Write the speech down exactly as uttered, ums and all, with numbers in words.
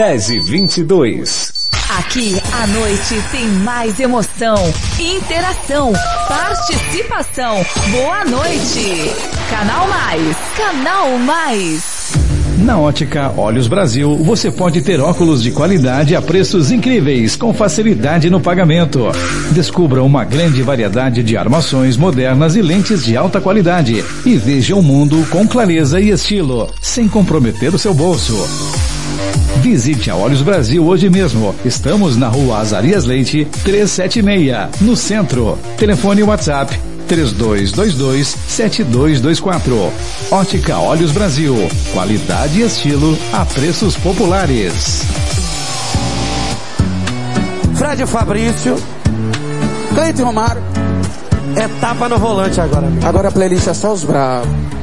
dez e vinte e dois. Aqui a noite tem mais emoção, interação, participação. Boa noite. Canal Mais. Canal Mais. Na Ótica Olhos Brasil, você pode ter óculos de qualidade a preços incríveis, com facilidade no pagamento. Descubra uma grande variedade de armações modernas e lentes de alta qualidade. E veja o mundo com clareza e estilo, sem comprometer o seu bolso. Visite a Olhos Brasil hoje mesmo. Estamos na rua Azarias Leite, trezentos e setenta e seis, no centro. Telefone e WhatsApp três dois dois dois, sete dois dois quatro. Ótica Olhos Brasil. Qualidade e estilo a preços populares. Fred Fabrício, Cleiton Romário. É tapa no volante agora. Agora a playlist é só os bravos.